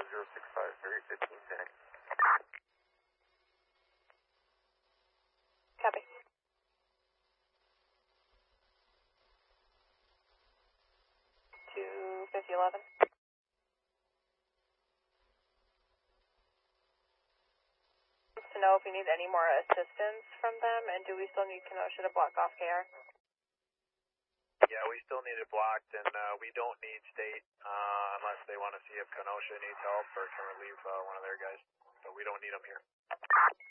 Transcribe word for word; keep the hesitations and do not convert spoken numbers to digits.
zero six five three fifteen ten. Copy. two fifty eleven. To know if we need any more assistance from them, and do we still need Kenosha to block off K R? Yeah, we still need it blocked, and uh, we don't need state uh, unless they want to see if Kenosha needs help or can relieve uh, one of their guys. So we don't need them here.